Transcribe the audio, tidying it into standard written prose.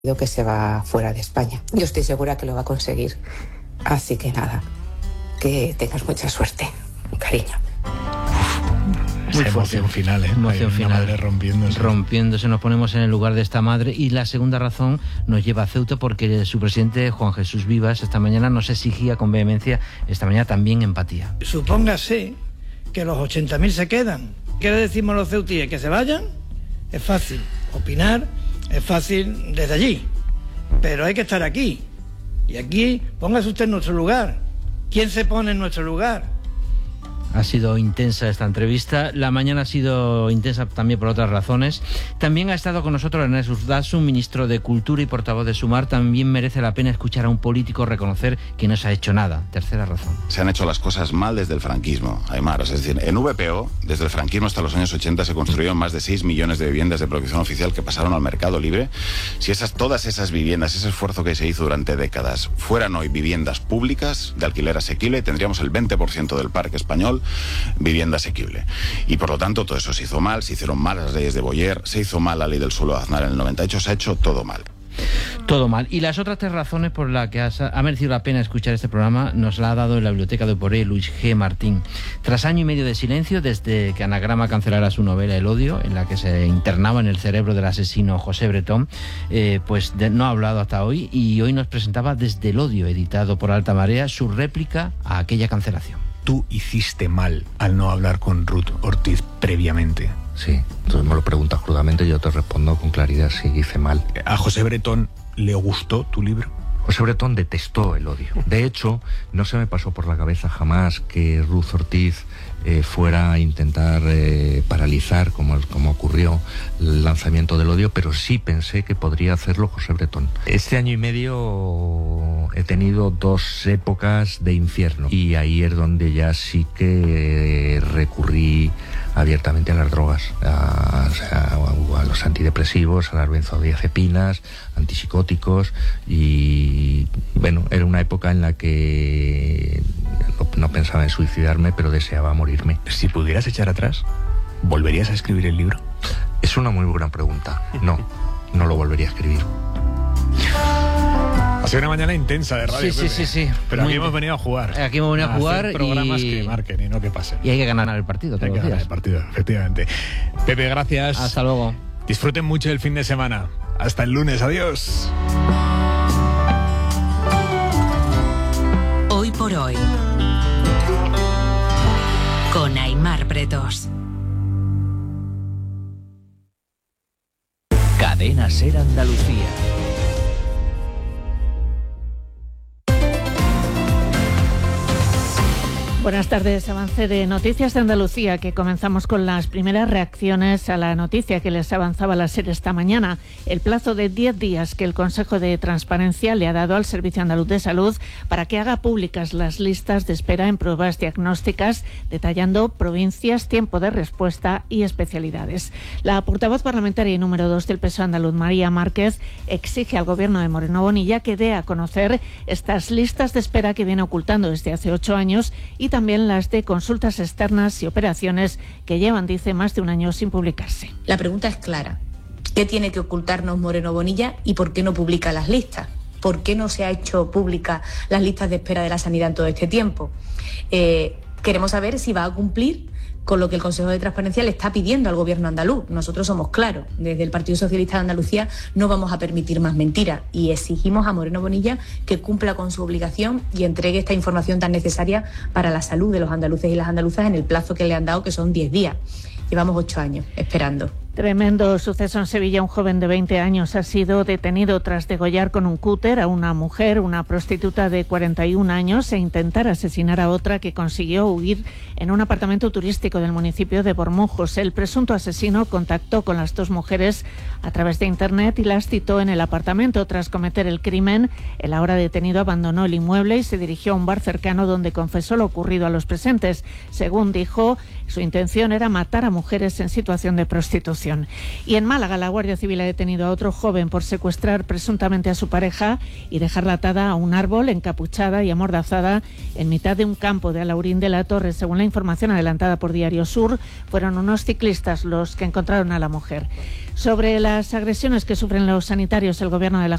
que se va fuera de España. Yo estoy segura que lo va a conseguir. Así que que tengas mucha suerte, cariño. Muy emoción final, Emoción final. Madre rompiéndose. Nos ponemos en el lugar de esta madre. Y la segunda razón nos lleva a Ceuta, porque su presidente, Juan Jesús Vivas, esta mañana nos exigía con vehemencia, esta mañana también empatía. Supóngase que los 80.000 se quedan. ¿Qué le decimos a los ceutíes? ¿Que se vayan? Es fácil. Opinar es fácil desde allí. Pero hay que estar aquí. Y aquí, póngase usted en nuestro lugar. ¿Quién se pone en nuestro lugar? Ha sido intensa esta entrevista. La mañana ha sido intensa también por otras razones. También ha estado con nosotros Ernesto Urtasun, ministro de Cultura y portavoz de Sumar. También merece la pena escuchar a un político reconocer que no se ha hecho nada. Tercera razón. Se han hecho las cosas mal desde el franquismo, Aymar. Es decir, en VPO, desde el franquismo hasta los años 80, se construyeron más de 6 millones de viviendas de protección oficial que pasaron al mercado libre. Si todas esas viviendas, ese esfuerzo que se hizo durante décadas, fueran hoy viviendas públicas de alquiler asequible, tendríamos el 20% del parque español vivienda asequible. Y por lo tanto todo eso se hizo mal, se hicieron mal las leyes de Boyer, se hizo mal la ley del suelo de Aznar en el 98, se ha hecho todo mal. Todo mal. Y las otras 3 razones por las que ha merecido la pena escuchar este programa nos la ha dado en la biblioteca de Poré Luis G. Martín. Tras año y medio de silencio desde que Anagrama cancelara su novela El odio, en la que se internaba en el cerebro del asesino José Bretón, no ha hablado hasta hoy, y hoy nos presentaba Desde el odio, editado por Alta Marea, su réplica a aquella cancelación. Tú hiciste mal al no hablar con Ruth Ortiz previamente. Sí, entonces me lo preguntas crudamente y yo te respondo con claridad si hice mal. ¿A José Bretón le gustó tu libro? José Bretón detestó el odio. De hecho, no se me pasó por la cabeza jamás que Ruth Ortiz fuera a intentar paralizar, como ocurrió, el lanzamiento del odio, pero sí pensé que podría hacerlo José Bretón. Este año y medio he tenido 2 épocas de infierno, y ahí es donde ya sí que recurrí abiertamente a las drogas, a los antidepresivos, a las benzodiazepinas, antipsicóticos, y bueno, era una época en la que no pensaba en suicidarme, pero deseaba morirme. Si pudieras echar atrás, ¿volverías a escribir el libro? Es una muy buena pregunta. No lo volvería a escribir. Ha sido una mañana intensa de radio. Sí. Pero aquí hemos venido a jugar. Aquí hemos venido a jugar hacer programas que marquen y no que pasen. Y hay que ganar el partido. Hay que ganar el partido, efectivamente. Pepe, gracias. Hasta luego. Disfruten mucho el fin de semana. Hasta el lunes. Adiós. Hoy por hoy, con Aymar Bretos. Cadena SER Andalucía. Buenas tardes, avance de Noticias de Andalucía, que comenzamos con las primeras reacciones a la noticia que les avanzaba la SER esta mañana. El plazo de 10 días que el Consejo de Transparencia le ha dado al Servicio Andaluz de Salud para que haga públicas las listas de espera en pruebas diagnósticas, detallando provincias, tiempo de respuesta y especialidades. La portavoz parlamentaria y número 2 del PSOE andaluz, María Márquez, exige al Gobierno de Moreno Bonilla que dé a conocer estas listas de espera que viene ocultando desde hace 8 años y también las de consultas externas y operaciones que llevan, dice, más de un año sin publicarse. La pregunta es clara. ¿Qué tiene que ocultarnos Moreno Bonilla y por qué no publica las listas? ¿Por qué no se ha hecho pública las listas de espera de la sanidad en todo este tiempo? Queremos saber si va a cumplir con lo que el Consejo de Transparencia le está pidiendo al Gobierno andaluz. Nosotros somos claros, desde el Partido Socialista de Andalucía no vamos a permitir más mentiras y exigimos a Moreno Bonilla que cumpla con su obligación y entregue esta información tan necesaria para la salud de los andaluces y las andaluzas en el plazo que le han dado, que son 10 días. Llevamos 8 años esperando. Tremendo suceso en Sevilla. Un joven de 20 años ha sido detenido tras degollar con un cúter a una mujer, una prostituta de 41 años, e intentar asesinar a otra que consiguió huir en un apartamento turístico del municipio de Bormujos. El presunto asesino contactó con las 2 mujeres a través de Internet y las citó en el apartamento. Tras cometer el crimen, el ahora detenido abandonó el inmueble y se dirigió a un bar cercano donde confesó lo ocurrido a los presentes. Según dijo, su intención era matar a mujeres en situación de prostitución. información. Y en Málaga, la Guardia Civil ha detenido a otro joven por secuestrar presuntamente a su pareja y dejarla atada a un árbol, encapuchada y amordazada en mitad de un campo de Alaurín de la Torre. Según la información adelantada por Diario Sur, fueron unos ciclistas los que encontraron a la mujer. Sobre las agresiones que sufren los sanitarios, el Gobierno de la